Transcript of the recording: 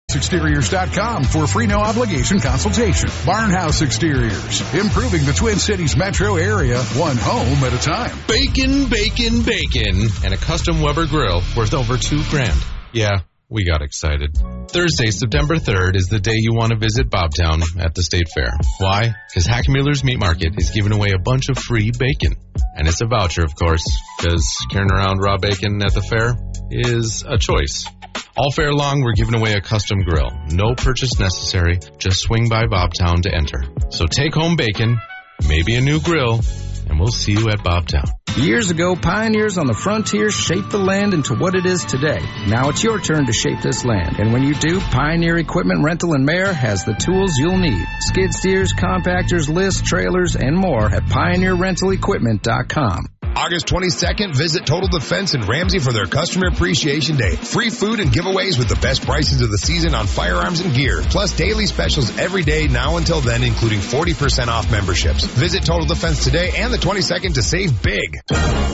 Exteriors.com for free no-obligation consultation. Barnhouse Exteriors, improving the Twin Cities metro area, one home at a time. Bacon, bacon, bacon, and a custom Weber grill worth over $2,000. Yeah, we got excited. Thursday, September 3rd is the day you want to visit Bobtown at the State Fair. Why? Because Hackmiller's Meat Market is giving away a bunch of free bacon. And it's a voucher, of course, because carrying around raw bacon at the fair is a choice. All fair long, we're giving away a custom grill. No purchase necessary. Just swing by Bobtown to enter. So take home bacon, maybe a new grill, and we'll see you at Bobtown. Years ago, pioneers on the frontier shaped the land into what it is today. Now it's your turn to shape this land. And when you do, Pioneer Equipment Rental in Mare has the tools you'll need. Skid steers, compactors, lists, trailers, and more at PioneerRentalEquipment.com. August 22nd, visit Total Defense in Ramsey for their Customer Appreciation Day. Free food and giveaways with the best prices of the season on firearms and gear. Plus daily specials every day now until then, including 40% off memberships. Visit Total Defense today and the 22nd to save big.